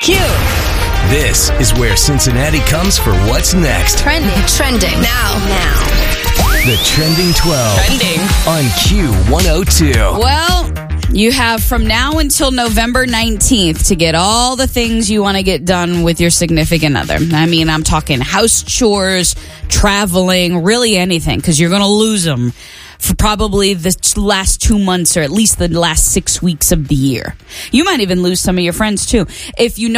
Q. This is where Cincinnati comes for what's next. Trending now. The Trending 12 Trending on Q102. Well, you have from now until November 19th to get all the things you want to get done with your significant other. I mean, I'm talking house chores, traveling, really anything, because you're going to lose them for probably the last 2 months or at least the last 6 weeks of the year. You might even lose some of your friends, too. If you know